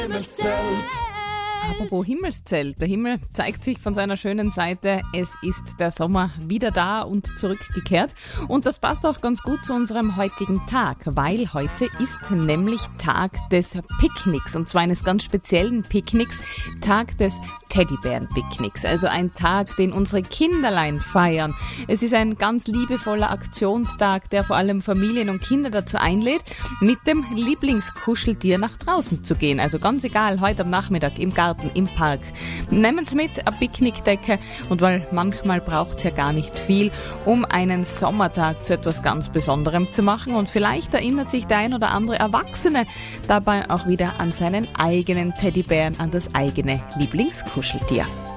Apropos Himmelszelt. Der Himmel zeigt sich von seiner schönen Seite. Es ist der Sommer wieder da und zurückgekehrt. Und das passt auch ganz gut zu unserem heutigen Tag, weil heute ist nämlich Tag des Picknicks. Und zwar eines ganz speziellen Picknicks, Tag des Teddybären-Picknicks. Also ein Tag, den unsere Kinderlein feiern. Es ist ein ganz liebevoller Aktionstag, der vor allem Familien und Kinder dazu einlädt, mit dem Lieblingskuscheltier nach draußen zu gehen. Also ganz egal, heute am Nachmittag, im Garten, im Park. Nehmen Sie mit, eine Picknickdecke, und weil manchmal braucht es ja gar nicht viel, um einen Sommertag zu etwas ganz Besonderem zu machen, und vielleicht erinnert sich der ein oder andere Erwachsene dabei auch wieder an seinen eigenen Teddybären, an das eigene Lieblingskuscheltier.